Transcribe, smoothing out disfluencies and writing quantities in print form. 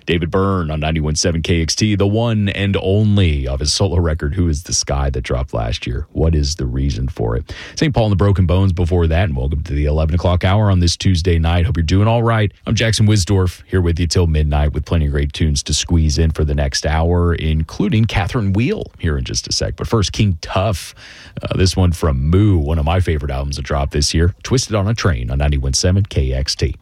David Byrne on 91.7 KXT, the one and only of his solo record, Who is the Sky, that dropped last year. What is the reason for it? St. Paul and the Broken Bones before that, and welcome to the 11 o'clock hour on this Tuesday night. Hope you're doing all right. I'm Jackson Wisdorf, here with you till midnight with plenty of great tunes to squeeze in for the next hour, including Catherine Wheel here in just a sec. But first, King Tuff. This one from Moo, one of my favorite albums that dropped this year. Twisted on a Train on 91.7 KXT.